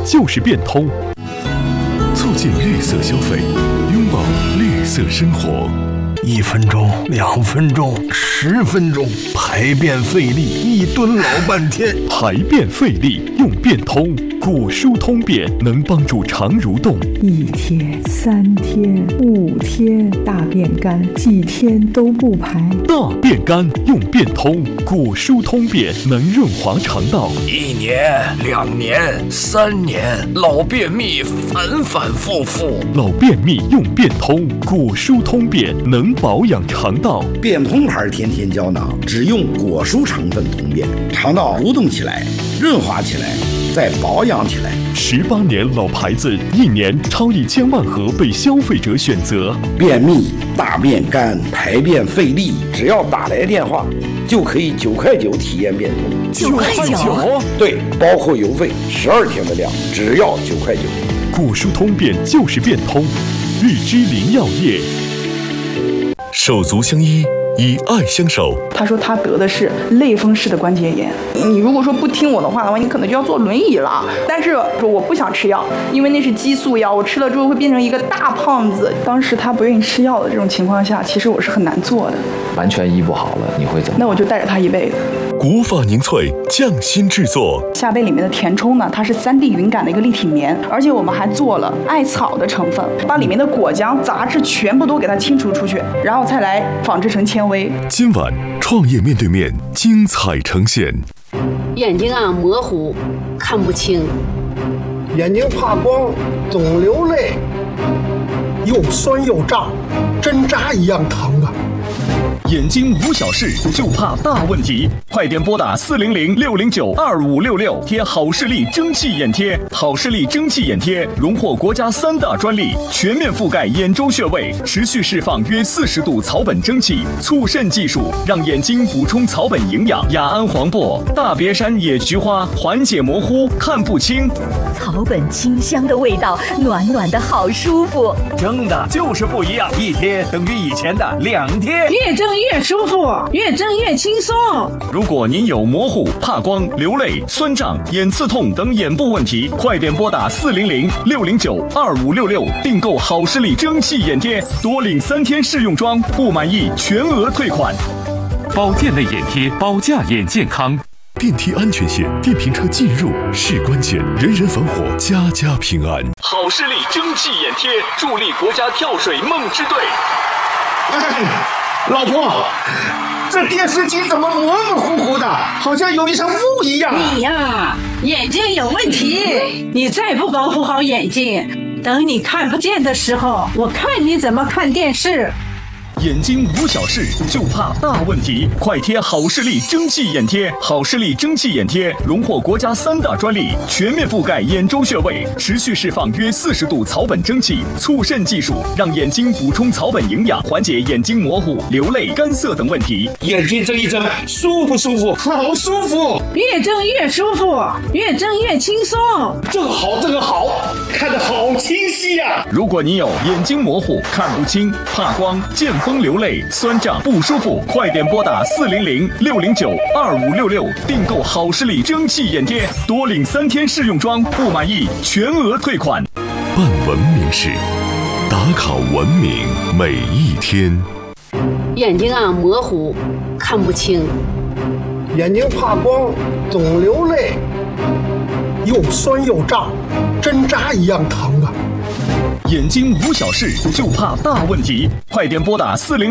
就是变通，促进绿色消费，拥抱绿色生活。 1分钟、2分钟、10分钟，排便费力，1吨老半天。 排便费力用变通，果蔬通便能帮助肠蠕动。 1天、3天、5天，大便干，几天都不排。 大便干用变通，果蔬通便能润滑肠道。 1年、2年、3年，老便秘反反复复。 老便秘用变通，果蔬通便能保养肠道。 变通牌天天胶囊只用果蔬成分通便，肠道蠕动起来，润滑起来，再保养起来。 18年老牌子，1年超1000万盒被消费者选择。 便秘、大便干、排便费力，只要打来电话，就可以9块9体验变通。 9块9？ 对，包括邮费，12天的量，只要9块9。 果蔬通便就是变通，日之林药业。手足相依，以爱相守。 他说他得的是类风湿的关节炎，你如果说不听我的话的话，你可能就要坐轮椅了。但是说我不想吃药，因为那是激素药，我吃了之后会变成一个大胖子。当时他不愿意吃药的这种情况下，其实我是很难做的。 完全医不好了，你会怎么？ 那我就带着他一辈子。 古法凝萃匠心制作， 夏贝里面的填充呢，它是3D 云感的一个立体棉，而且我们还做了艾草的成分，把里面的果浆、杂质全部都给它清除出去，然后才来纺织成纤维。 今晚创业面对面精彩呈现。 眼睛模糊，看不清； 眼睛怕光，总流泪，又酸又胀，针扎一样疼啊！ 眼睛无小事，就怕大问题。快点拨打400-609-2566，贴好视力蒸汽眼贴。好视力蒸汽眼贴荣获国家3大专利，全面覆盖眼周穴位，持续释放约40度草本蒸汽，促渗技术让眼睛补充草本营养。雅安黄柏、大别山野菊花缓解模糊，看不清。 草本清香的味道，暖暖的好舒服。 蒸的就是不一样，1贴等于以前的2贴。 越蒸越舒服，越蒸越轻松。 如果您有模糊、怕光、流泪、酸胀、眼刺痛等眼部问题，快点拨打400-609-2566，订购好视力蒸汽眼贴，多领3天试用装，不满意全额退款。 保健类眼贴，保驾眼健康。电梯安全线，电瓶车进入是关键，人人防火，家家平安。 好视力蒸汽眼贴，助力国家跳水梦之队。 老婆，这电视机怎么模模糊糊的，好像有一层雾一样。 你呀，眼睛有问题，你再不保护好眼睛，等你看不见的时候，我看你怎么看电视。 眼睛无小事，就怕大问题。快贴好视力蒸汽眼贴。好视力蒸汽眼贴荣获国家3大专利，全面覆盖眼周穴位，持续释放约40度草本蒸汽，促渗技术让眼睛补充草本营养，缓解眼睛模糊、流泪、干涩等问题。 眼睛睁一睁，舒不舒服？好舒服！ 越睁越舒服，越睁越轻松。 这个好，这个好，看得好清晰呀！ 如果你有眼睛模糊、看不清、怕光、见风流泪、酸胀不舒服，快点拨打400-609-2566，订购好视力蒸汽眼贴，多领3天试用装，不满意全额退款。 办文明事，打卡文明每一天。 眼睛模糊，看不清； 眼睛怕光，总流泪，又酸又胀，针扎一样疼啊！ 眼睛无小事，就怕大问题。快点拨打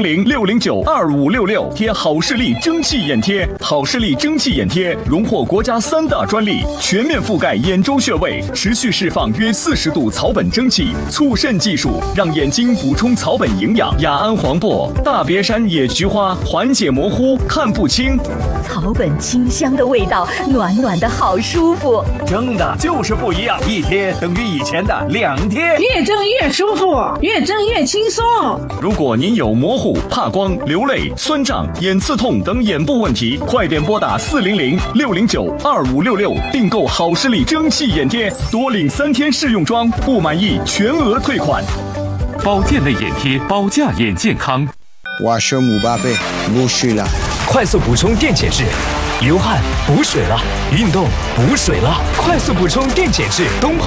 400-609-2566，贴好视力蒸汽眼贴。好视力蒸汽眼贴荣获国家3大专利，全面覆盖眼周穴位，持续释放约40度草本蒸汽，促渗技术让眼睛补充草本营养。雅安黄柏、大别山野菊花缓解模糊，看不清。 草本清香的味道，暖暖的好舒服。 蒸的就是不一样，1贴等于以前的2贴。 越蒸越舒服，越蒸越轻松。 如果您有模糊、怕光、流泪、酸胀、眼刺痛等眼部问题，快点拨打400-609-2566，订购好视力蒸汽眼贴，多领3天试用装，不满意全额退款。 保健类眼贴，保驾眼健康。 我是姆巴佩，不水了。 快速补充电解质，流汗补水了，运动补水了，快速补充电解质。东